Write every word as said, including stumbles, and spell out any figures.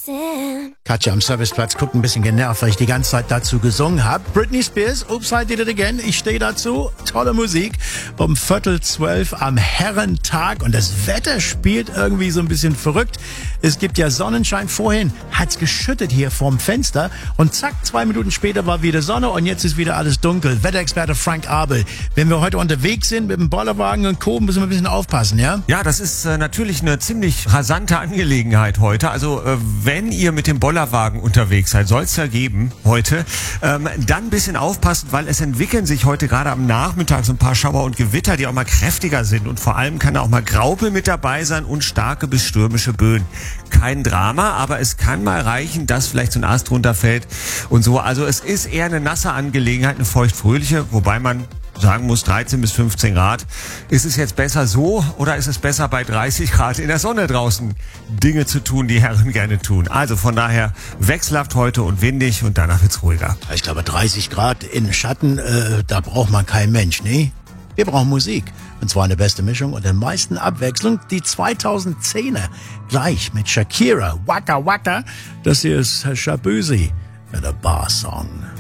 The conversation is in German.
Katja am Serviceplatz guckt ein bisschen genervt, weil ich die ganze Zeit dazu gesungen habe. Britney Spears, Oops, I Did It Again. Ich stehe dazu. Tolle Musik. Um Viertel zwölf am Herrentag. Und das Wetter spielt irgendwie so ein bisschen verrückt. Es gibt ja Sonnenschein. Vorhin hat's geschüttet hier vorm Fenster. Und zack, zwei Minuten später war wieder Sonne. Und jetzt ist wieder alles dunkel. Wetterexperte Frank Abel. Wenn wir heute unterwegs sind mit dem Bollerwagen und Co., müssen wir ein bisschen aufpassen, ja? Ja, das ist äh, natürlich eine ziemlich rasante Angelegenheit heute. Also äh, wenn ihr mit dem Bollerwagen unterwegs seid, soll es ja geben heute, ähm, dann ein bisschen aufpassen, weil es entwickeln sich heute gerade am Nachmittag so ein paar Schauer und Gewitter, die auch mal kräftiger sind. Und vor allem kann da auch mal Graupel mit dabei sein und starke bis stürmische Böen. Kein Drama, aber es kann mal reichen, dass vielleicht so ein Ast runterfällt und so. Also es ist eher eine nasse Angelegenheit, eine feuchtfröhliche, wobei man sagen muss, dreizehn bis fünfzehn Grad. Ist es jetzt besser so oder ist es besser bei dreißig Grad in der Sonne draußen Dinge zu tun, die Herren gerne tun? Also von daher wechselhaft heute und windig und danach wird's ruhiger. Ich glaube, dreißig Grad in Schatten, äh, da braucht man kein Mensch, ne? Wir brauchen Musik. Und zwar eine beste Mischung und den meisten Abwechslung. Die zweitausendzehner gleich mit Shakira. Waka Waka. Das hier ist Shabuzi mit der Bar Song.